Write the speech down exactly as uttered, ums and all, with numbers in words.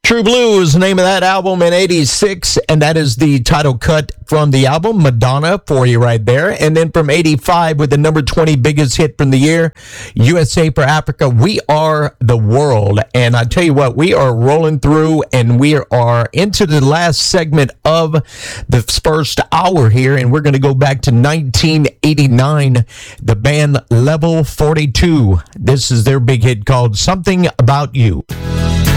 True Blue is the name of that album in eighty-six, and that is the title cut from the album, Madonna, for you right there. And then from eighty-five, with the number twenty biggest hit from the year, U S A for Africa, We Are the World. And I tell you what, we are rolling through, and we are into the last segment of the first hour here, and we're going to go back to nineteen eighty-nine, the band Level forty-two. This is their big hit called Something About You.